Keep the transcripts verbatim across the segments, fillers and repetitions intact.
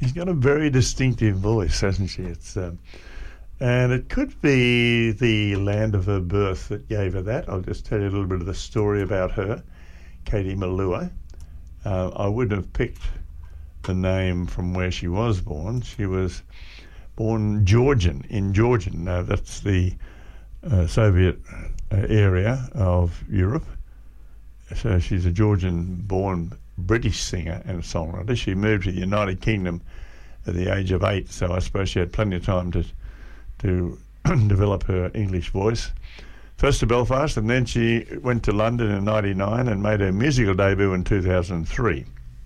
she's got a very distinctive voice, hasn't she? It's um, and it could be the land of her birth that gave her that. I'll just tell you a little bit of the story about her, Katie Melua. Uh, I wouldn't have picked the name from where she was born. She was born Georgian, in Georgian. Now, that's the uh, Soviet uh, area of Europe. So she's a Georgian-born British singer and songwriter. She moved to the United Kingdom at the age of eight, so I suppose she had plenty of time to to develop her English voice. First to Belfast, and then she went to London in ninety-nine and made her musical debut in two thousand three.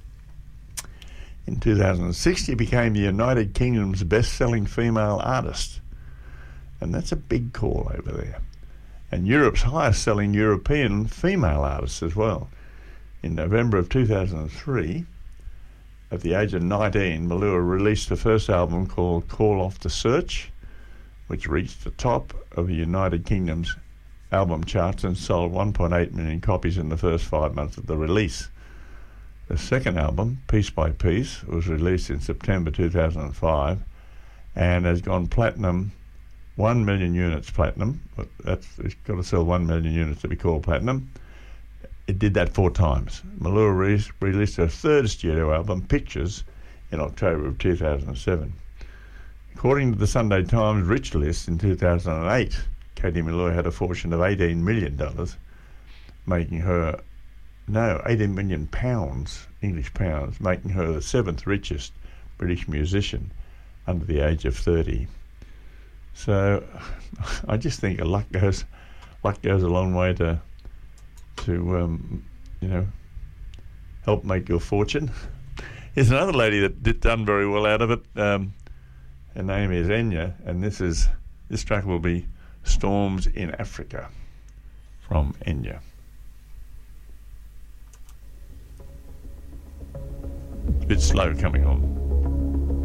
In two thousand six, she became the United Kingdom's best-selling female artist, and that's a big call over there. And Europe's highest-selling European female artist as well. In November of two thousand three, at the age of nineteen, Melua released her first album called Call Off the Search, which reached the top of the United Kingdom's album charts and sold one point eight million copies in the first five months of the release. The second album, Piece by Piece, was released in September two thousand five and has gone platinum, one million units platinum. But that's, it's got to sell one million units to be called platinum. It did that four times. Melua re- released her third studio album, Pictures, in October of two thousand seven. According to the Sunday Times Rich List in two thousand eight, Katie Melua had a fortune of eighteen million dollars, making her, no, eighteen million pounds, English pounds, making her the seventh richest British musician under the age of thirty. So I just think luck goes, luck goes a long way to, to um, you know, help make your fortune. Here's another lady that did done very well out of it. Um, her name is Enya, and this is this track will be Storms in Africa from Enya. It's a bit slow coming on.